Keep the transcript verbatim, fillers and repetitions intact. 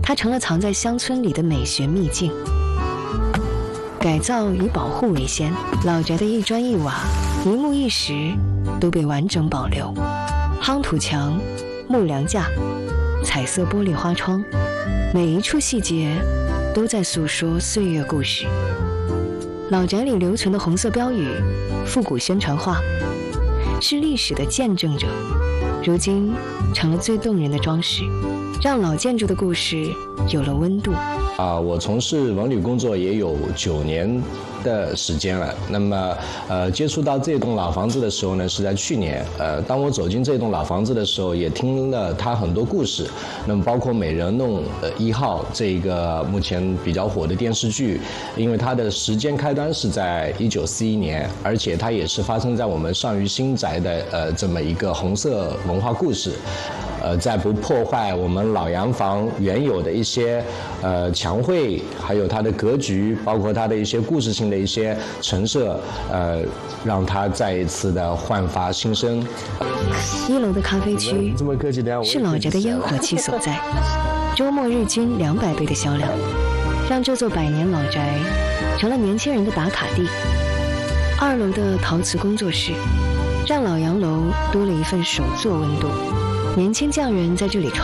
它成了藏在乡村里的美学秘境。改造以保护为先，老宅的一砖一瓦、一木一石都被完整保留。夯土墙、木梁架、彩色玻璃花窗，每一处细节都在诉说岁月故事。老宅里留存的红色标语、复古宣传画，是历史的见证者，如今成了最动人的装饰，让老建筑的故事有了温度。 啊，我从事文旅工作也有九年的时间了。那么，呃，接触到这栋老房子的时候呢，是在去年。呃，当我走进这栋老房子的时候，也听了它很多故事。那么，包括《美人弄呃一号》这个目前比较火的电视剧，因为它的时间开端是在一九四一年，而且它也是发生在我们上虞新宅的呃这么一个红色文化故事。呃，在不破坏我们老洋房原有的一些呃墙绘，还有它的格局，包括它的一些故事性的一些陈设，呃，让它再一次的焕发新生。 一楼的咖啡区这么客气的， 是老宅的烟火气所在，周末日均两百倍的销量，让这座百年老宅成了年轻人的打卡地。二楼的陶瓷工作室，让老洋楼多了一份手作温度。年轻匠人在这里创